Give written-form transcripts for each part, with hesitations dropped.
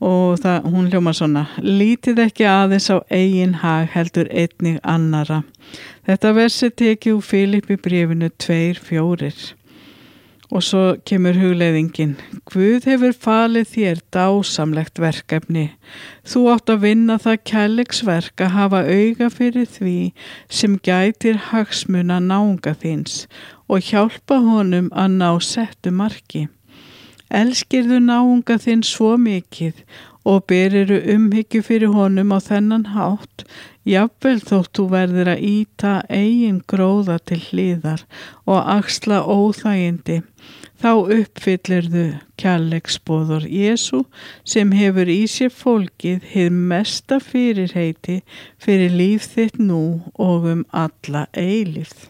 og hún hljómar svona: lítið ekki aðeins á eigin hag heldur einnig annara. Þetta versi tekið úr Filipi bréfinu 2:4 og svo kemur hugleiðingin: Guð hefur falið þér dásamlegt verkefni. Þú átt að vinna það kærleiksverk að hafa auga fyrir því sem gætir hagsmuna náunga þíns og hjálpa honum að ná settu marki. Elskirðu náunga þinn svo mikið og beriru umhyggju fyrir honum á þennan hátt, jafnvel þótt þú verðir að ýta eigin gróða til hliðar og axla óþægindi, þá uppfyllirðu kærleiksboðorð Jesú sem hefur í sér fólgið hið mesta fyrirheiti fyrir líf þitt nú og alla eilífð.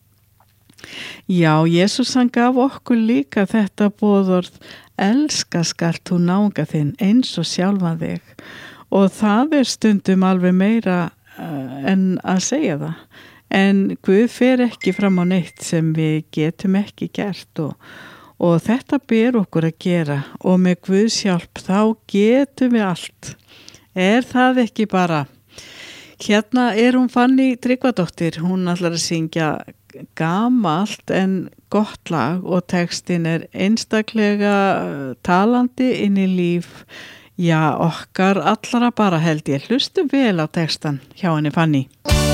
Já, Jesús hann gaf okkur líka þetta boðorð: elska skalt þú náunga þinn eins og sjálfan þig, og það stundum alveg meira en að segja það. En Guð fer ekki fram á neitt sem við getum ekki gert og þetta ber okkur að gera, og með Guðs hjálp þá getum við allt. Það ekki bara? Hérna hún Fanny Tryggvadóttir, hún ætlar að syngja gamalt en gott lag og textin einstaklega talandi inn í líf, já, okkar allra bara, held ég. Hlustum vel á textan hjá henni Fanny.